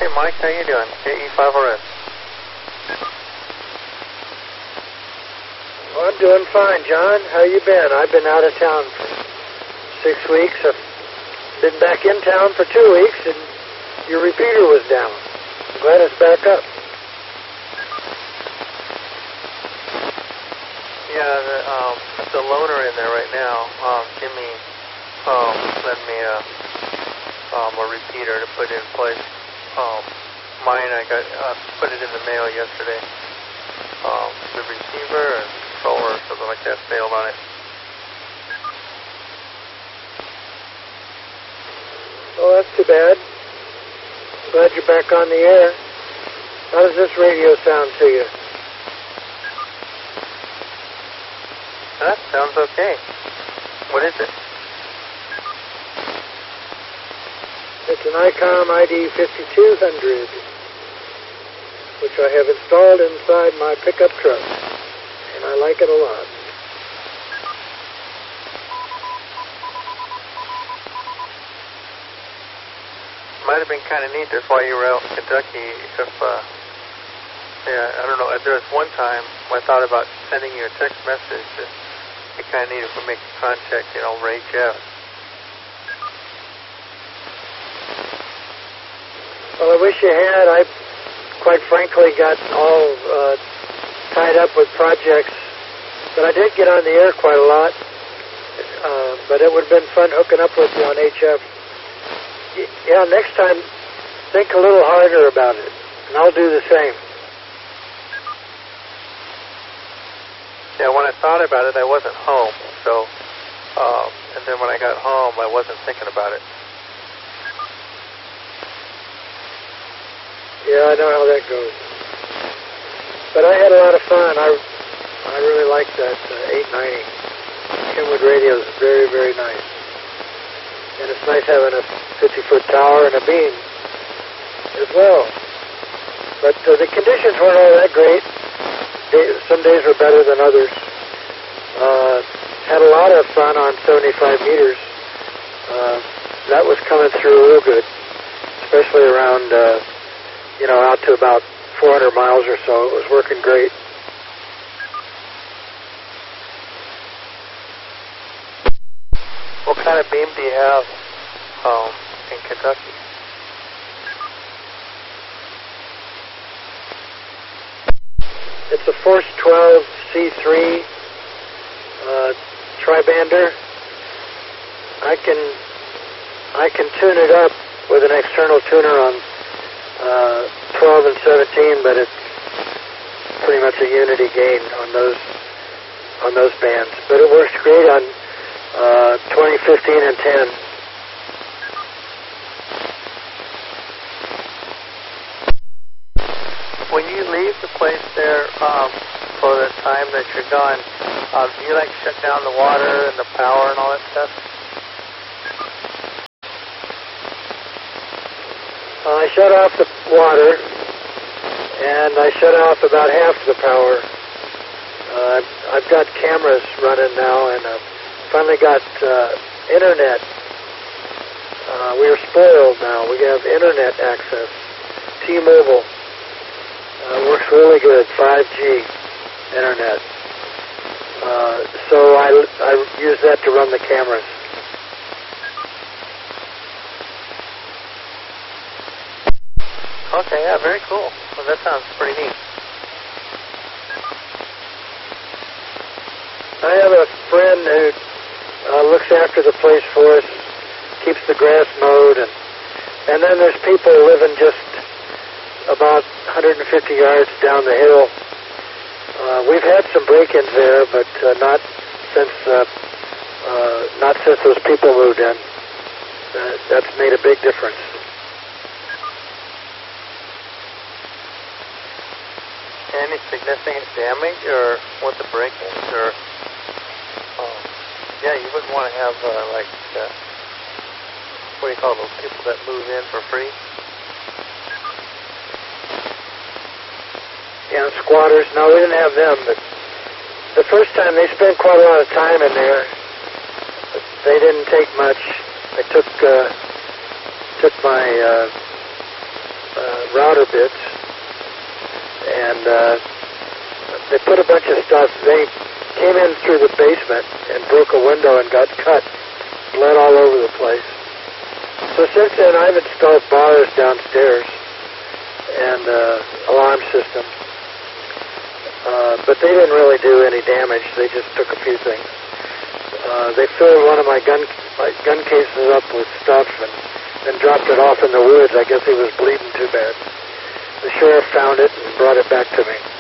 Hey Mike, how you doing? KE5RS. Well, I'm doing fine, John. How you been? I've been out of town for 6 weeks. I've been back in town for 2 weeks, and your repeater was down. I'm glad it's back up. Yeah, the loaner in there right now. Jimmy lent me a repeater to put in place. Mine, I got put it in the mail yesterday. The receiver and controller or something like that failed on it. Oh, that's too bad. Glad you're back on the air. How does this radio sound to you? That sounds okay. What is it? It's an ICOM ID 5200, which I have installed inside my pickup truck, and I like it a lot. Might have been kind of neat. That's why you were out in Kentucky. If I don't know. There was one time when I thought about sending you a text message. It'd be kind of neat if we make contact. Ray Jeff. Well, I wish you had. I, quite frankly, got all tied up with projects. But I did get on the air quite a lot. But it would have been fun hooking up with you on HF. Yeah, next time, think a little harder about it, and I'll do the same. Yeah, when I thought about it, I wasn't home. So, and then when I got home, I wasn't thinking about it. Yeah, I know how that goes. But I had a lot of fun. I really liked that 890. Kenwood radio is very, very nice. And it's nice having a 50-foot tower and a beam as well. But the conditions weren't all that great. Some days were better than others. Had a lot of fun on 75 meters. That was coming through real good, especially around, out to about 400 miles or so. It was working great. What kind of beam do you have in Kentucky? It's a Force 12 C3 tri-bander. I can tune it up with an external tuner on 12 and 17, but it's pretty much a unity gain on those bands. But it works great on 20, 15, and 10. When you leave the place there for the time that you're gone, do you shut down the water and the power and all that stuff? I shut off the water, and I shut off about half the power. I've got cameras running now, and I've finally got internet. We're spoiled now. We have internet access. T-Mobile works really good, 5G internet. So I use that to run the cameras. Okay, yeah, very cool. Well, that sounds pretty neat. I have a friend who looks after the place for us, keeps the grass mowed, and then there's people living just about 150 yards down the hill. We've had some break-ins there, but not since those people moved in. That's made a big difference. Any significant damage or with the break-ins or? Yeah, you wouldn't want to have what do you call those people that move in for free? Yeah, squatters. No, we didn't have them, but the first time they spent quite a lot of time in there. But they didn't take much. They took my router bits, and they put a bunch of stuff. They came in through the basement and broke a window and got cut, bled all over the place. So since then, I've installed bars downstairs and alarm system. But they didn't really do any damage. They just took a few things. They filled one of my gun cases up with stuff and then dropped it off in the woods. I guess he was bleeding too bad. The sheriff found it and brought it back to me.